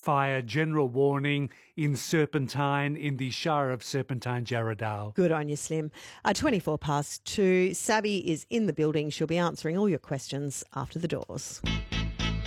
fire general warning in Serpentine, in the Shire of Serpentine, Jarrahdale. Good on you, Slim. 2:24. Sabby is in the building. She'll be answering all your questions after the doors.